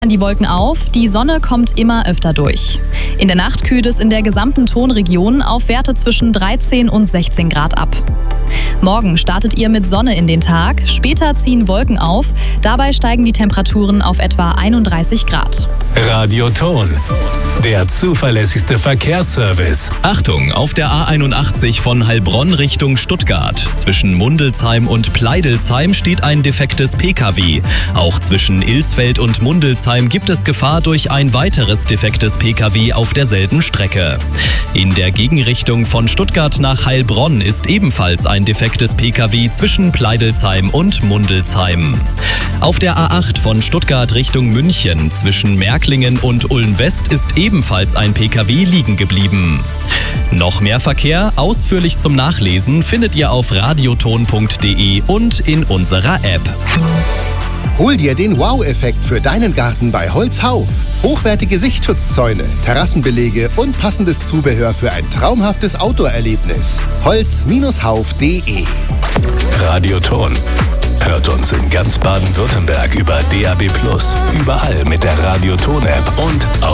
Die Wolken auf, die Sonne kommt immer öfter durch. In der Nacht kühlt es in der gesamten Tonregion auf Werte zwischen 13 und 16 Grad ab. Morgen startet ihr mit Sonne in den Tag, später ziehen Wolken auf, dabei steigen die Temperaturen auf etwa 31 Grad. Radioton, der zuverlässigste Verkehrsservice. Achtung, auf der A81 von Heilbronn Richtung Stuttgart. Zwischen Mundelsheim und Pleidelsheim steht ein defektes Pkw. Auch zwischen Ilsfeld und Mundelsheim gibt es Gefahr durch ein weiteres defektes Pkw auf derselben Strecke. In der Gegenrichtung von Stuttgart nach Heilbronn ist ebenfalls ein defektes Pkw zwischen Pleidelsheim und Mundelsheim. Auf der A8 von Stuttgart Richtung München zwischen Märklingen und Ulm-West ist ebenfalls ein Pkw liegen geblieben. Noch mehr Verkehr, ausführlich zum Nachlesen, findet ihr auf radioton.de und in unserer App. Hol dir den Wow-Effekt für deinen Garten bei Holzhauf. Hochwertige Sichtschutzzäune, Terrassenbelege und passendes Zubehör für ein traumhaftes Outdoor-Erlebnis. Holz-hauf.de. Radioton. Hört uns in ganz Baden-Württemberg über DAB+, überall mit der Radioton-App und auf